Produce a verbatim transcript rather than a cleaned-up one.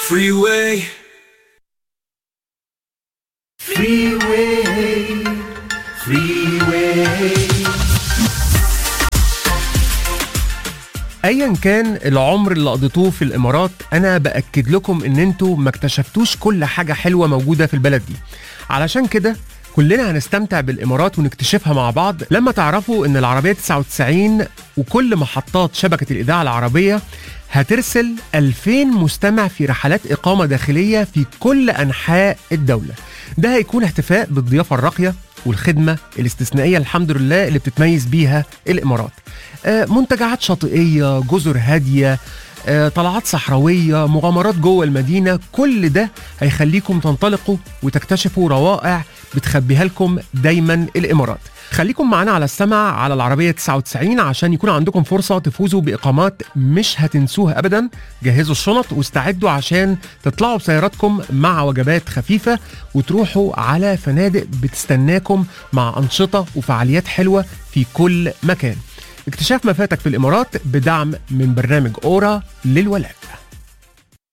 Freeway. Freeway. Freeway. ايا كان العمر اللي قضيتوه في الامارات، انا باكد لكم ان انتوا ما اكتشفتوش كل حاجه حلوه موجوده في البلد دي. علشان كده كلنا هنستمتع بالامارات ونكتشفها مع بعض لما تعرفوا ان العربيه تسعة وتسعين وكل محطات شبكه الاذاعه العربيه هترسل ألفين مستمع في رحلات اقامه داخليه في كل انحاء الدوله. ده هيكون احتفاء بالضيافه الراقيه والخدمه الاستثنائيه الحمد لله اللي بتتميز بيها الامارات. آه، منتجعات شاطئيه، جزر هاديه، آه، طلعات صحراويه، مغامرات جوه المدينه، كل ده هيخليكم تنطلقوا وتكتشفوا روائع بتخبيها لكم دايما الامارات. خليكم معنا على السمع على العربيه تسعة وتسعين عشان يكون عندكم فرصه تفوزوا باقامات مش هتنسوها ابدا. جهزوا الشنط واستعدوا عشان تطلعوا بسياراتكم مع وجبات خفيفه وتروحوا على فنادق بتستناكم مع انشطه وفعاليات حلوه في كل مكان. اكتشاف ما فاتك في الامارات بدعم من برنامج اورا للولاء.